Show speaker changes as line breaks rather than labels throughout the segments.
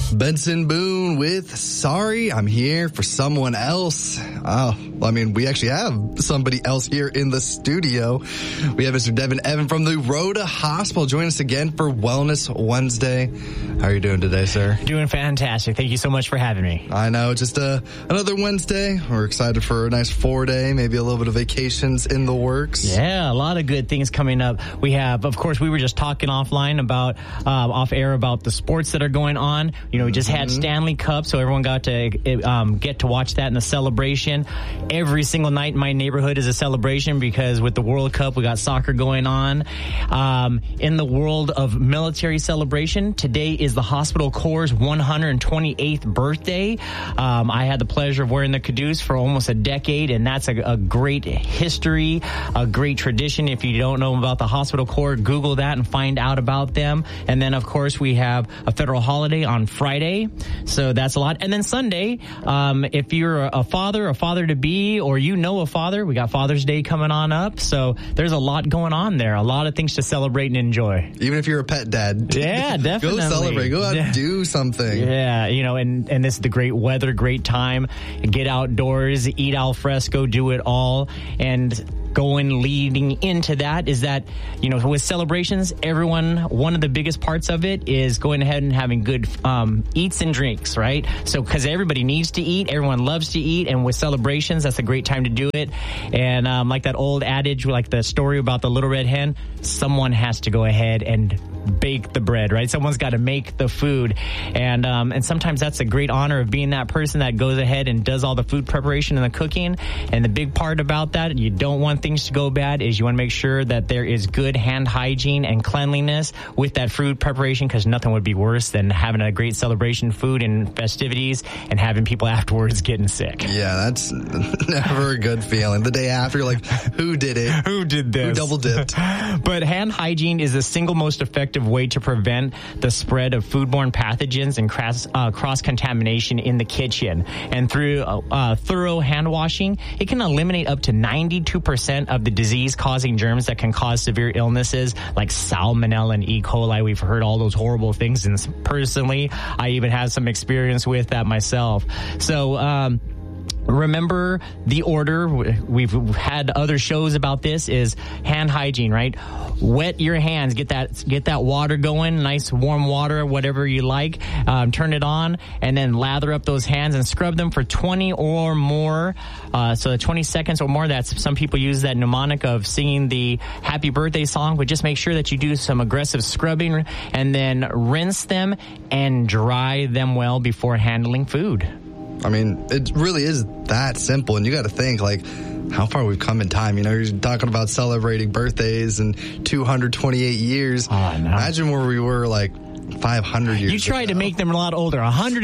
Benson Boone with Sorry, I'm Here for Someone Else. We actually have somebody else here in the studio. We have Mr. Devin Evan from the Rhoda Hospital joining us again for Wellness Wednesday. How are you doing today, sir?
Doing fantastic. Thank you so much for having me.
I know, just another Wednesday. We're excited for a nice 4-day, maybe a little bit of vacations in the works.
Yeah, a lot of good things coming up. We have, of course, we were just talking offline about, off air about the sports that are going on. You know, we just had Stanley Cup, so everyone got to get to watch that in the celebration. Every single night in my neighborhood is a celebration because with the World Cup, we got soccer going on. In the world of military celebration, today is the Hospital Corps' 128th birthday. I had the pleasure of wearing the caduce for almost a decade, and that's a great history, a great tradition. If you don't know about the Hospital Corps, Google that and find out about them. And then, of course, we have a federal holiday on Friday, so that's a lot. And then Sunday, if you're a father-to-be, or you know a father, we got Father's Day coming on up, so there's a lot going on there, a lot of things to celebrate and enjoy.
Even if you're a pet dad.
Yeah, definitely.
Go celebrate, go out and do something.
Yeah, you know, and this is the great weather, great time. Get outdoors, eat al fresco, do it all, and leading into that is that, you know, with celebrations, one of the biggest parts of it is going ahead and having good eats and drinks, right? So, because everybody needs to eat, everyone loves to eat, and with celebrations, that's a great time to do it. And like that old adage, like the story about the little red hen, someone has to go ahead and bake the bread, right? Someone's got to make the food. And sometimes that's a great honor of being that person that goes ahead and does all the food preparation and the cooking. And the big part about that, you don't want things to go bad, is you want to make sure that there is good hand hygiene and cleanliness with that food preparation, because nothing would be worse than having a great celebration food and festivities and having people afterwards getting sick.
Yeah, that's never a good feeling. The day after, you're like, who did it?
Who did this?
Who double dipped?
But hand hygiene is the single most effective way to prevent the spread of foodborne pathogens and cross-contamination in the kitchen. And through thorough hand washing, it can eliminate up to 92% of the disease-causing germs that can cause severe illnesses like Salmonella and E. coli. We've heard all those horrible things, and personally, I even have some experience with that myself. So, remember the order. We've had other shows about this, is hand hygiene, right? Wet your hands, get that water going, nice warm water, whatever you like. Turn it on and then lather up those hands and scrub them for 20 or more. So 20 seconds or more. That's, some people use that mnemonic of singing the happy birthday song, but just make sure that you do some aggressive scrubbing and then rinse them and dry them well before handling food.
I mean, it really is that simple. And you got to think, like, how far we've come in time. You know, you're talking about celebrating birthdays and 228 years.
Oh, I know.
Imagine where we were, like, 500 years
You tried to make them a lot older.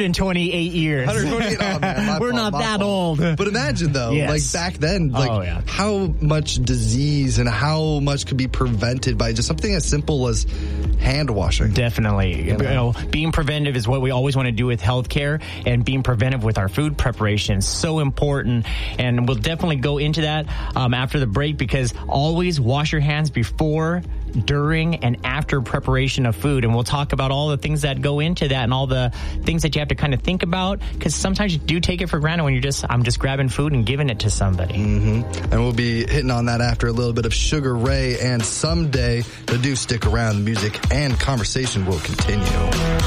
128 years.
128? Oh, man,
We're not that old.
But imagine, though, like back then, like how much disease and how much could be prevented by just something as simple as hand washing.
Definitely. You know, being preventive is what we always want to do with healthcare, and being preventive with our food preparation is so important. And we'll definitely go into that after the break, because always wash your hands before, during, and after preparation of food. And we'll talk about all the things that go into that and all the things that you have to kind of think about, because sometimes you do take it for granted when I'm just grabbing food and giving it to somebody.
And we'll be hitting on that after a little bit of Sugar Ray and Someday. So do stick around. The music and conversation will continue.